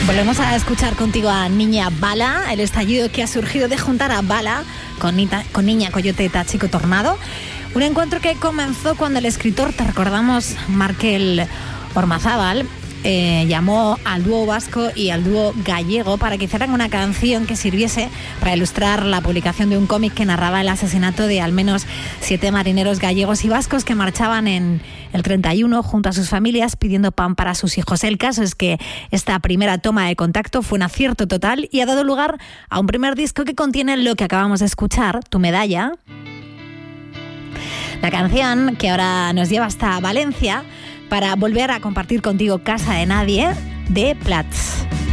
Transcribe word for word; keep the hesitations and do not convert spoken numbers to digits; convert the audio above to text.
Volvemos a escuchar contigo a Niña Bala, el estallido que ha surgido de juntar a Bala con, Nita, con Niña Coyote Chico Tornado. Un encuentro que comenzó cuando el escritor, te recordamos, Markel Ormazábal, eh, llamó al dúo vasco y al dúo gallego para que hicieran una canción que sirviese para ilustrar la publicación de un cómic que narraba el asesinato de al menos siete marineros gallegos y vascos que marchaban en el treinta y uno junto a sus familias pidiendo pan para sus hijos. El caso es que esta primera toma de contacto fue un acierto total y ha dado lugar a un primer disco que contiene lo que acabamos de escuchar, Tu Medalla. La canción que ahora nos lleva hasta Valencia para volver a compartir contigo Casa de Nadie, de Plats.